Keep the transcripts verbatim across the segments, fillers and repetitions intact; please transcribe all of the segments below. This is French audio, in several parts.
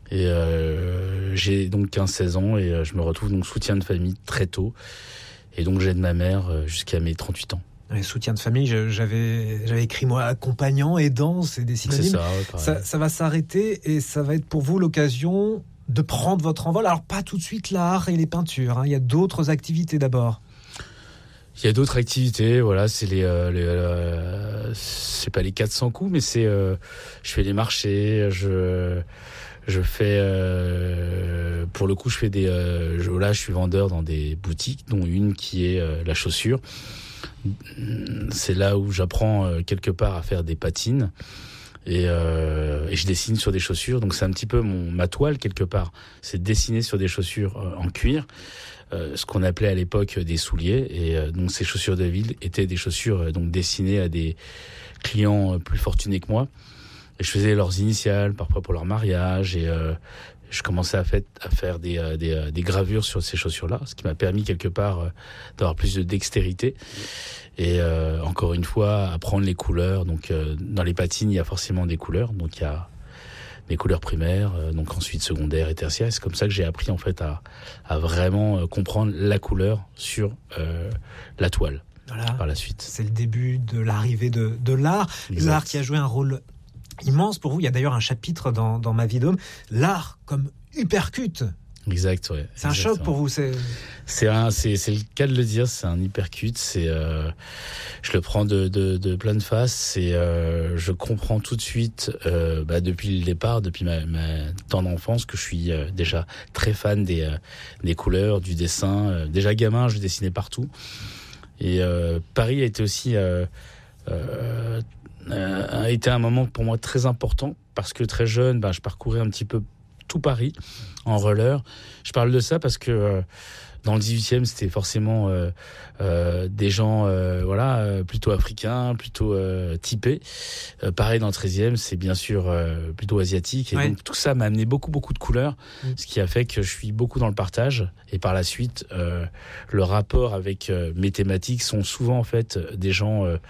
Et euh, j'ai donc quinze seize ans et euh, je me retrouve donc soutien de famille très tôt. Et donc j'aide ma mère euh, jusqu'à mes trente-huit ans. Les soutiens de famille, je, j'avais, j'avais écrit moi accompagnant, aidant, c'est des synonymes. C'est ça, ouais, ça, ça va s'arrêter et ça va être pour vous l'occasion de prendre votre envol. Alors pas tout de suite l'art et les peintures, hein. Il y a d'autres activités d'abord. Il y a d'autres activités, voilà, c'est les, euh, les euh, c'est pas les quatre cents coups, mais c'est, euh, je fais les marchés, je, je fais, euh, pour le coup, je fais des, euh, je, là, je suis vendeur dans des boutiques, dont une qui est euh, la chaussure. C'est là où j'apprends euh, quelque part à faire des patines et, euh, et je dessine sur des chaussures. Donc c'est un petit peu mon ma toile quelque part, c'est dessiner sur des chaussures euh, en cuir. Euh, ce qu'on appelait à l'époque des souliers, et euh, donc ces chaussures de ville étaient des chaussures euh, donc destinées à des clients euh, plus fortunés que moi, et je faisais leurs initiales parfois pour leur mariage, et euh, je commençais à, fait, à faire des, euh, des, euh, des gravures sur ces chaussures-là, ce qui m'a permis quelque part euh, d'avoir plus de dextérité, et euh, encore une fois apprendre les couleurs. Donc euh, dans les patines il y a forcément des couleurs, donc il y a mes couleurs primaires, euh, donc ensuite secondaires et tertiaires. C'est comme ça que j'ai appris en fait à, à vraiment euh, comprendre la couleur sur euh, la toile. Voilà. Par la suite. C'est le début de l'arrivée de, de l'art. Exact. L'art qui a joué un rôle immense pour vous. Il y a d'ailleurs un chapitre dans, dans Ma vie d'homme. L'art comme uppercut. Exact, ouais. C'est un Exactement. choc pour vous. C'est... C'est, un, c'est, c'est le cas de le dire, c'est un hypercute. C'est, euh, je le prends de, de, de pleine face. C'est, euh, je comprends tout de suite, euh, bah, depuis le départ, depuis ma, ma tendre enfance, que je suis euh, déjà très fan des, euh, des couleurs, du dessin. Euh, déjà gamin, je dessinais partout. Et euh, Paris a été aussi euh, euh, a été un moment pour moi très important, parce que très jeune, bah, je parcourais un petit peu tout Paris en roller. Je parle de ça parce que euh, dans le dix-huitième, c'était forcément euh, euh, des gens euh, voilà, euh, plutôt africains, plutôt euh, typés. Euh, pareil, dans le treizième, c'est bien sûr euh, plutôt asiatique. Et ouais. Donc tout ça m'a amené beaucoup, beaucoup de couleurs, mmh. ce qui a fait que je suis beaucoup dans le partage. Et par la suite, euh, le rapport avec euh, mes thématiques sont souvent en fait des gens euh,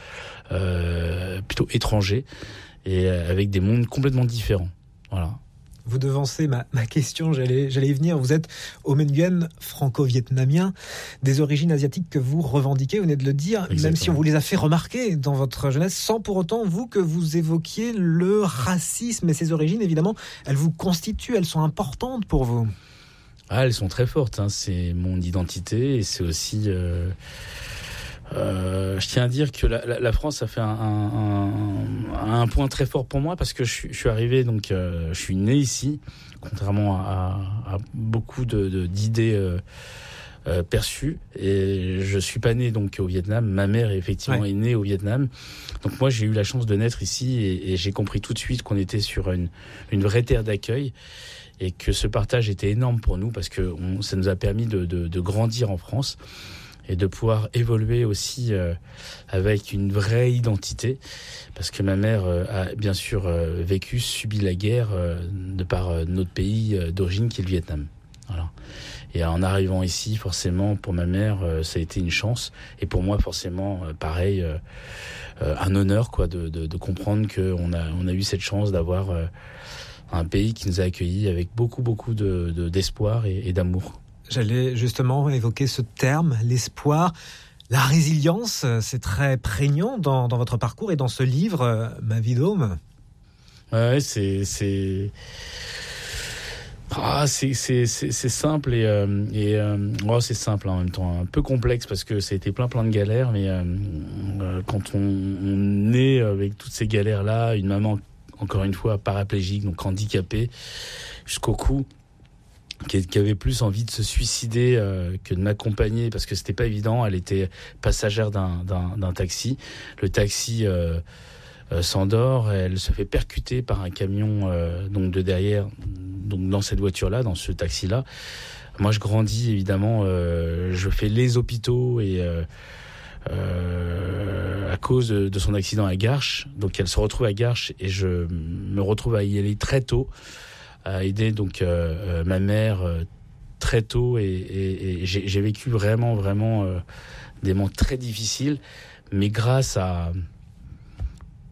euh, plutôt étrangers et euh, avec des mondes complètement différents. Voilà. Vous devancez ma, ma question, j'allais, j'allais y venir. Vous êtes Omen Nguyen, franco-vietnamien, des origines asiatiques que vous revendiquez, vous venez de le dire, Exactement. Même si on vous les a fait remarquer dans votre jeunesse, sans pour autant, vous, que vous évoquiez le racisme et ses origines, évidemment, elles vous constituent, elles sont importantes pour vous. Ah, elles sont très fortes, hein. C'est mon identité et c'est aussi... Euh... Euh, je tiens à dire que la, la, la France a fait un, un, un, un point très fort pour moi, parce que je, je suis arrivé, donc euh, je suis né ici, contrairement à, à beaucoup de, de, d'idées euh, euh, perçues, et je suis pas né donc au Vietnam. Ma mère effectivement ouais. est née au Vietnam, donc moi j'ai eu la chance de naître ici, et, et j'ai compris tout de suite qu'on était sur une, une vraie terre d'accueil, et que ce partage était énorme pour nous, parce que on, ça nous a permis de, de, de grandir en France et de pouvoir évoluer aussi euh, avec une vraie identité, parce que ma mère euh, a bien sûr euh, vécu, subi la guerre euh, de par euh, notre pays euh, d'origine qui est le Vietnam. Voilà. Et en arrivant ici, forcément, pour ma mère, euh, ça a été une chance, et pour moi, forcément, euh, pareil, euh, euh, un honneur, quoi, de, de, de comprendre qu'on a, on a eu cette chance d'avoir euh, un pays qui nous a accueillis avec beaucoup, beaucoup de, de, d'espoir et, et d'amour. J'allais justement évoquer ce terme, l'espoir, la résilience. C'est très prégnant dans, dans votre parcours et dans ce livre, Ma vie d'homme. Ouais, c'est c'est ah, c'est, c'est c'est c'est simple et euh, et euh, oh, c'est simple en même temps, un peu complexe, parce que ça a été plein plein de galères. Mais euh, quand on, on est avec toutes ces galères là, une maman encore une fois paraplégique, donc handicapée jusqu'au cou, qui avait plus envie de se suicider euh, que de m'accompagner, parce que c'était pas évident. Elle était passagère d'un, d'un, d'un taxi. Le taxi euh, euh, s'endort, elle se fait percuter par un camion euh, donc de derrière, donc dans cette voiture-là, dans ce taxi-là. Moi, je grandis évidemment, euh, je fais les hôpitaux et euh, euh, à cause de, de son accident à Garches. Donc, elle se retrouve à Garches et je me retrouve à y aller très tôt, à aider donc euh, euh, ma mère euh, très tôt, et, et, et j'ai, j'ai vécu vraiment vraiment euh, des moments très difficiles, mais grâce à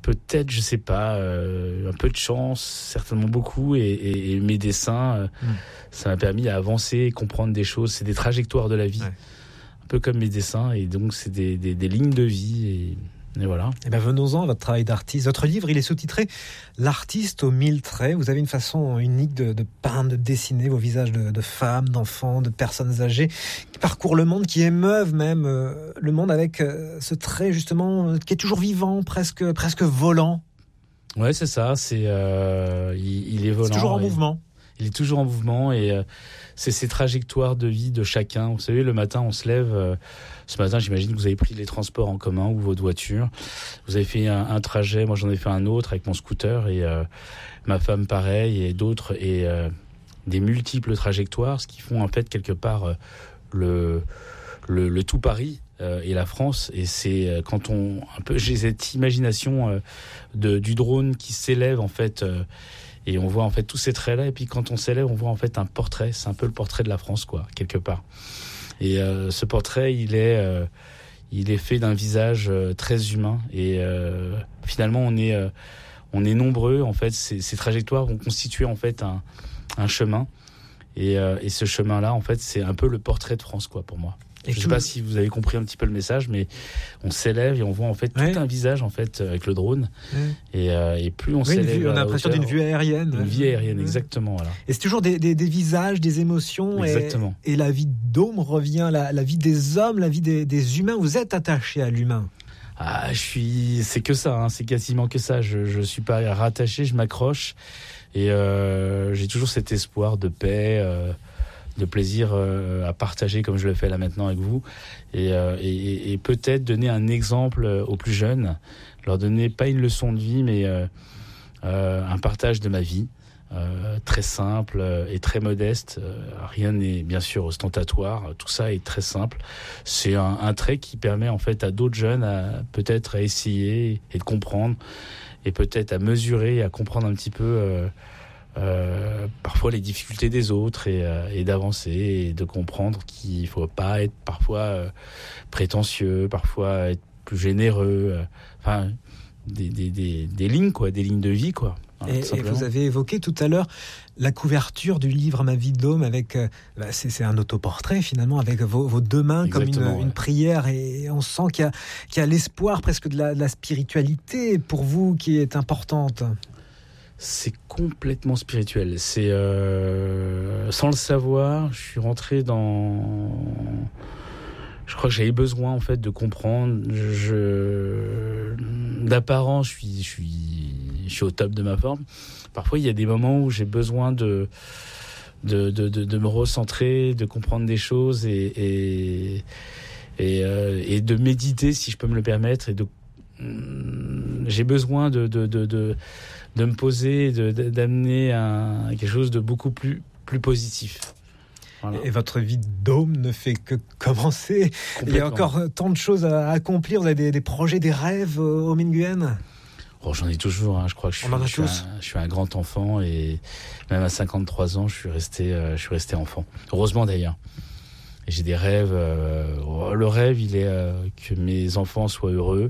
peut-être, je sais pas, euh, un peu de chance, certainement beaucoup, et, et, et mes dessins, euh, mmh. ça m'a permis d'avancer, comprendre des choses. C'est des trajectoires de la vie, ouais. un peu comme mes dessins, et donc c'est des, des, des lignes de vie. Et... Et voilà. Et ben venons-en à votre travail d'artiste. Votre livre, il est sous-titré « L'artiste aux mille traits ». Vous avez une façon unique de, de peindre, de dessiner vos visages de, de femmes, d'enfants, de personnes âgées qui parcourent le monde, qui émeuvent même euh, le monde avec euh, ce trait justement euh, qui est toujours vivant, presque, presque volant. Ouais, c'est ça. C'est, euh, il, il est volant. C'est toujours en mouvement. Il est toujours en mouvement et euh, c'est ces trajectoires de vie de chacun. Vous savez, le matin, on se lève. Euh, ce matin, j'imagine que vous avez pris les transports en commun ou votre voiture. Vous avez fait un, un trajet. Moi, j'en ai fait un autre avec mon scooter et euh, ma femme, pareil, et d'autres. Et euh, des multiples trajectoires, ce qui font en fait quelque part euh, le, le, le tout Paris. Euh, et la France, et c'est euh, quand on un peu j'ai cette imagination euh, de du drone qui s'élève en fait euh, et on voit en fait tous ces traits là, et puis quand on s'élève on voit en fait un portrait, c'est un peu le portrait de la France quoi, quelque part. Et euh, ce portrait il est euh, il est fait d'un visage euh, très humain, et euh, finalement on est euh, on est nombreux en fait, ces, ces trajectoires vont constituer en fait un un chemin, et, euh, et ce chemin là en fait c'est un peu le portrait de France quoi pour moi. Et je ne sais pas si vous avez compris un petit peu le message, mais on s'élève et on voit en fait tout ouais. un visage en fait avec le drone. Ouais. Et, euh, et plus on oui, s'élève, on a l'impression d'une vue aérienne. Une vue aérienne, ouais. exactement. Voilà. Et c'est toujours des, des, des visages, des émotions. Exactement. Et, et la vie d'homme revient, la, la vie des hommes, la vie des, des humains. Vous êtes attaché à l'humain. Ah, je suis. C'est que ça. Hein, c'est quasiment que ça. Je, je suis pas rattaché. Je m'accroche et euh, j'ai toujours cet espoir de paix. Euh, de plaisir euh, à partager comme je le fais là maintenant avec vous, et, euh, et, et peut-être donner un exemple aux plus jeunes, leur donner pas une leçon de vie mais euh, euh, un partage de ma vie euh, très simple et très modeste. Euh, rien n'est bien sûr ostentatoire, tout ça est très simple. C'est un, un trait qui permet en fait à d'autres jeunes à peut-être à essayer et de comprendre, et peut-être à mesurer et à comprendre un petit peu euh, Euh, parfois les difficultés des autres, et, euh, et d'avancer et de comprendre qu'il ne faut pas être parfois euh, prétentieux, parfois être plus généreux, euh, enfin des, des, des, des lignes quoi, des lignes de vie quoi. Voilà, et, et vous avez évoqué tout à l'heure la couverture du livre Ma vie d'homme avec euh, bah c'est, c'est un autoportrait finalement avec vos, vos deux mains comme une, ouais. une prière, et on sent qu'il y a, qu'il y a l'espoir presque de la, de la spiritualité pour vous qui est importante. C'est complètement spirituel. C'est euh, sans le savoir, je suis rentré dans. Je crois que j'avais besoin en fait de comprendre. Je, d'apparence, je suis, je suis, je suis au top de ma forme. Parfois, il y a des moments où j'ai besoin de, de, de, de, de me recentrer, de comprendre des choses et et et, euh, et de méditer, si je peux me le permettre, et de. J'ai besoin de de de, de de me poser, de, de, d'amener un, quelque chose de beaucoup plus, plus positif. Voilà. Et votre vie d'homme ne fait que commencer. Il y a encore tant de choses à accomplir. Vous avez des, des projets, des rêves au Nguyen? Oh, j'en ai toujours. Hein. Je crois que je suis, je, suis un, je suis un grand enfant, et même à cinquante-trois ans, je suis resté, euh, je suis resté enfant. Heureusement d'ailleurs. Et j'ai des rêves. Euh, le rêve, il est euh, que mes enfants soient heureux.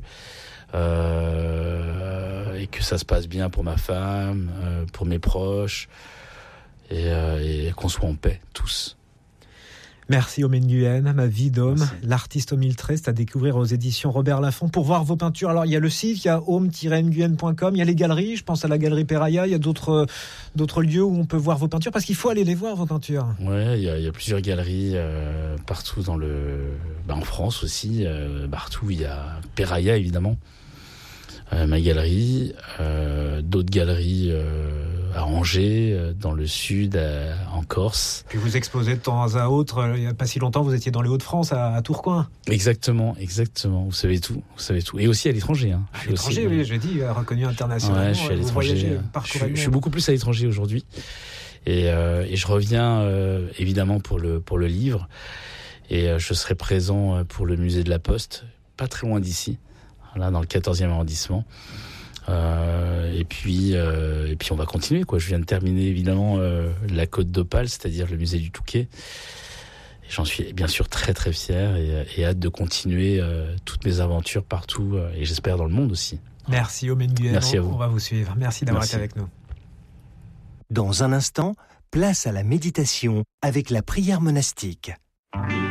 Euh, et que ça se passe bien pour ma femme, euh, pour mes proches, et, euh, et qu'on soit en paix tous. Merci Omen Nguyen, Ma vie d'homme, Merci. L'artiste aux mille traits, c'est à découvrir aux éditions Robert Laffont. Pour voir vos peintures, alors il y a le site, il y a home tiret nguyen point com, il y a les galeries, je pense à la galerie Peraya, il y a d'autres, d'autres lieux où on peut voir vos peintures, parce qu'il faut aller les voir, vos peintures. Ouais, il y a, il y a plusieurs galeries euh, partout dans le, bah, en France aussi, euh, partout il y a Peraya évidemment. Euh, ma galerie, euh, d'autres galeries euh, à Angers, euh, dans le sud, euh, en Corse. Puis vous exposez de temps à autre. Euh, il n'y a pas si longtemps, vous étiez dans les Hauts-de-France, à, à Tourcoing. Exactement, exactement. Vous savez tout, vous savez tout. Et aussi à l'étranger. Hein. À l'étranger, aussi, oui, j'ai dit, reconnu internationalement. Ouais, je suis à l'étranger. Voyagez, je, suis, je suis beaucoup plus à l'étranger aujourd'hui. Et, euh, et je reviens euh, évidemment pour le pour le livre. Et euh, je serai présent pour le musée de la Poste, pas très loin d'ici. Là, dans le quatorzième arrondissement. Euh, et puis, euh, et puis on va continuer, quoi. Je viens de terminer évidemment euh, la Côte d'Opale, c'est-à-dire le musée du Touquet. Et j'en suis bien sûr très très fier, et, et hâte de continuer euh, toutes mes aventures partout, euh, et j'espère dans le monde aussi. Merci Omen Nguyen. Merci à vous. On va vous suivre. Merci d'avoir Merci. été avec nous. Dans un instant, place à la méditation avec la prière monastique.